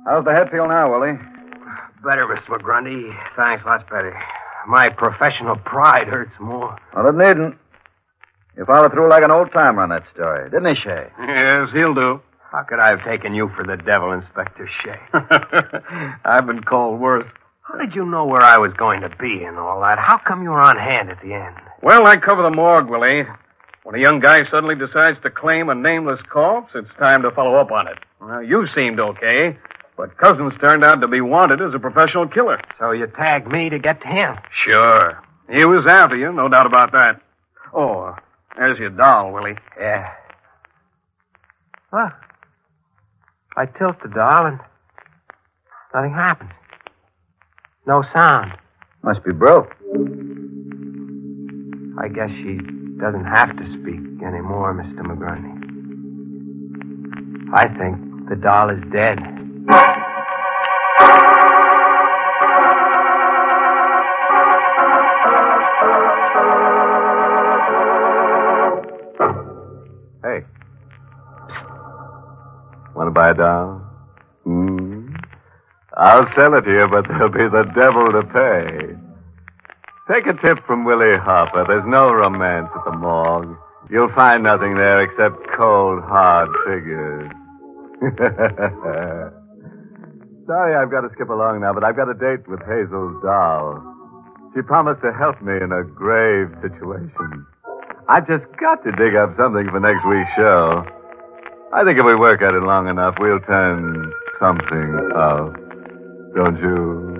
How's the head feel now, Willie? Better, Mr. McGrundy. Thanks, lots better. My professional pride hurts more. Well, it needn't. You followed through like an old-timer on that story, didn't he, Shay? Yes, he'll do. How could I have taken you for the devil, Inspector Shea? I've been called worse. How did you know where I was going to be and all that? How come you were on hand at the end? Well, I cover the morgue, Willie. When a young guy suddenly decides to claim a nameless corpse, it's time to follow up on it. Well, you seemed okay, but Cousins turned out to be wanted as a professional killer. So you tagged me to get to him? Sure. He was after you, no doubt about that. Oh, there's your doll, Willie. Yeah. Well, I tilt the doll and nothing happens. No sound. Must be broke. I guess she doesn't have to speak anymore, Mr. McGrundy. I think the doll is dead. Hey. Want to buy a doll? I'll sell it to you, but there'll be the devil to pay. Take a tip from Willie Hopper. There's no romance at the morgue. You'll find nothing there except cold, hard figures. Sorry I've got to skip along now, but I've got a date with Hazel's doll. She promised to help me in a grave situation. I just got to dig up something for next week's show. I think if we work at it long enough, we'll turn something up. Don't you?